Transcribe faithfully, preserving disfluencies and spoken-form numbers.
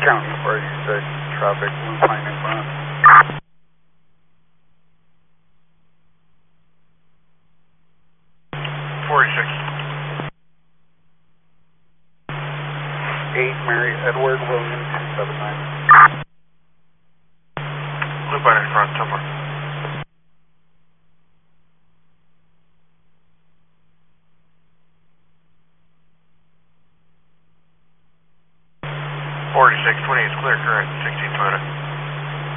County forty-six, traffic, Blue Pine inbound. forty-six. eight, Mary Edward William two seven nine. Blue Pine in front, ten four. forty-six, twenty-eight is clear current, sixteen Toyota.